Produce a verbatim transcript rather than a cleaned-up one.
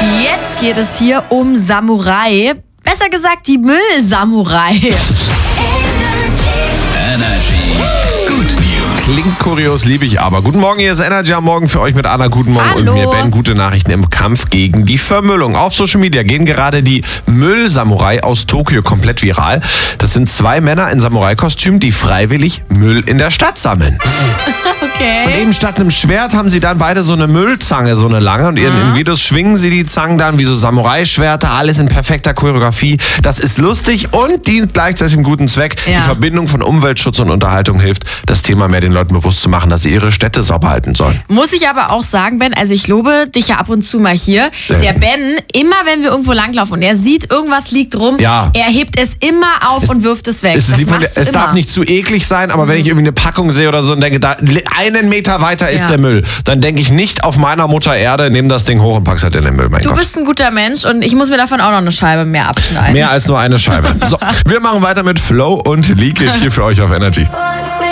Jetzt geht es hier um Samurai. Besser gesagt, die Müllsamurai. Energy. Good News. Klingt kurios, liebe ich aber. Guten Morgen, hier ist Energy am Morgen für euch mit Anna. Guten Morgen. Hallo. Und mir Ben. Gute Nachrichten im Kampf gegen die Vermüllung. Auf Social Media gehen gerade die Müllsamurai aus Tokio komplett viral. Das sind zwei Männer in Samurai-Kostüm, die freiwillig Müll in der Stadt sammeln. Okay. Und eben statt einem Schwert haben sie dann beide so eine Müllzange, so eine lange. Und in den Videos schwingen sie die Zangen dann wie so Samurai-Schwerter, alles in perfekter Choreografie. Das ist lustig und dient gleichzeitig einem guten Zweck. Ja. Die Verbindung von Umweltschutz und Unterhaltung hilft, das Thema mehr den Leuten bewusst zu machen, dass sie ihre Städte sauber halten sollen. Muss ich aber auch sagen, Ben, also ich lobe dich ja ab und zu mal hier. Sehr Der gut. Ben, immer wenn wir irgendwo langlaufen und er sieht, irgendwas liegt rum, Ja. er hebt es immer auf und wirft es weg. Es, das lieb- machst du es immer. darf nicht zu eklig sein, aber wenn ich irgendwie eine Packung sehe oder so und denke, da einen Meter weiter ist Ja. der Müll, dann denke ich nicht auf meiner Mutter Erde, nehme das Ding hoch und pack's halt in den Müll. Mein Du Gott. bist ein guter Mensch und ich muss mir davon auch noch eine Scheibe mehr abschneiden. Mehr als nur eine Scheibe. So, wir machen weiter mit Flow und Leakage hier für euch auf Energy.